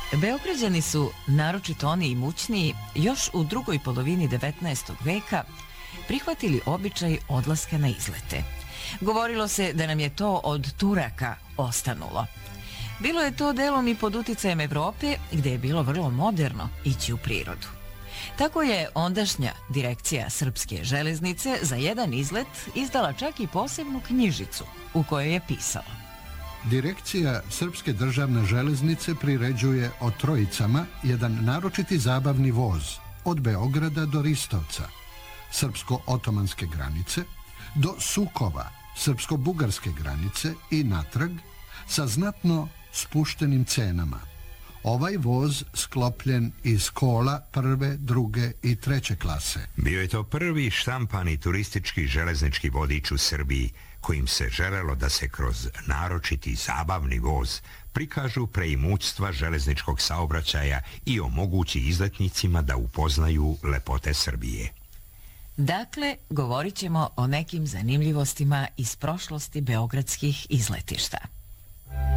Beograđani su, naročito oni imućniji, još u drugoj polovini 19. veka prihvatili običaj odlaska na izlete. Govorilo se da nam je to od Turaka ostanulo. Bilo je to delom i pod uticajem Evrope, gde je bilo vrlo moderno ići u prirodu. Tako je ondašnja direkcija Srpske železnice za jedan izlet izdala čak i posebnu knjižicu u kojoj je pisalo: Direkcija Srpske državne železnice priređuje o Trojicama jedan naročiti zabavni voz od Beograda do Ristovca, srpsko-otomanske granice, do Sukova, srpsko-bugarske granice i natrag, sa znatno spuštenim cenama. Ovaj voz sklopljen iz kola prve, druge i treće klase. Bio je to prvi štampani turistički železnički vodič u Srbiji, kojim se želelo da se kroz naročiti zabavni voz prikažu preimućstva železničkog saobraćaja i omogući izletnicima da upoznaju lepote Srbije. Dakle, govorit ćemo o nekim zanimljivostima iz prošlosti beogradskih izletišta.